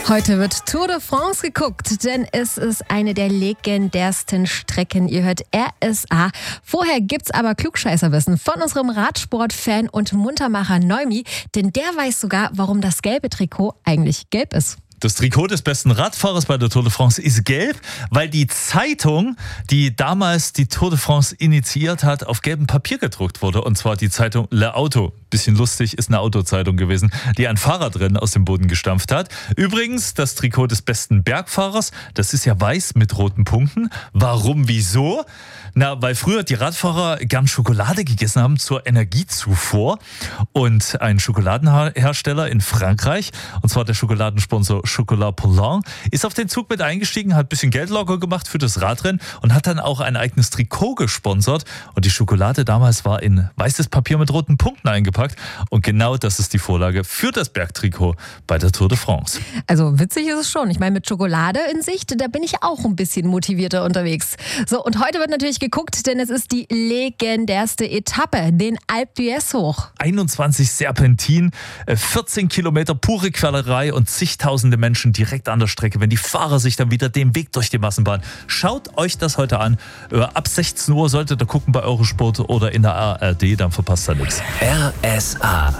Heute wird Tour de France geguckt, denn es ist eine der legendärsten Strecken. Ihr hört RSA. Vorher gibt's aber Klugscheißerwissen von unserem Radsport-Fan und Muntermacher Neumi, denn der weiß sogar, warum das gelbe Trikot eigentlich gelb ist. Das Trikot des besten Radfahrers bei der Tour de France ist gelb, weil die Zeitung, die damals die Tour de France initiiert hat, auf gelbem Papier gedruckt wurde. Und zwar die Zeitung Le Auto. Bisschen lustig, ist eine Autozeitung gewesen, die ein Fahrradrennen aus dem Boden gestampft hat. Übrigens, das Trikot des besten Bergfahrers, das ist ja weiß mit roten Punkten. Warum, wieso? Na, weil früher die Radfahrer gern Schokolade gegessen haben zur Energiezufuhr. Und ein Schokoladenhersteller in Frankreich, und zwar der Schokoladensponsor Chocolat Poulain, ist auf den Zug mit eingestiegen, hat ein bisschen Geld locker gemacht für das Radrennen und hat dann auch ein eigenes Trikot gesponsert. Und die Schokolade damals war in weißes Papier mit roten Punkten eingepackt. Und genau das ist die Vorlage für das Bergtrikot bei der Tour de France. Also witzig ist es schon. Ich meine, mit Schokolade in Sicht, da bin ich auch ein bisschen motivierter unterwegs. So, und heute wird natürlich geguckt, denn es ist die legendärste Etappe, den Alpe d'Huez hoch. 21 Serpentin, 14 Kilometer pure Quälerei und zigtausende Menschen direkt an der Strecke, wenn die Fahrer sich dann wieder den Weg durch die Massenbahn. Schaut euch das heute an. Ab 16 Uhr solltet ihr gucken bei Eurosport oder in der ARD, dann verpasst ihr nichts. RSA